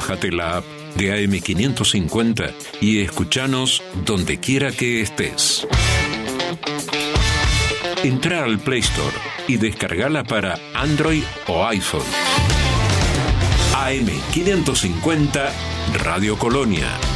Bájate la app de AM550 y escúchanos donde quiera que estés. Entra al Play Store y descargala para Android o iPhone. AM550 Radio Colonia.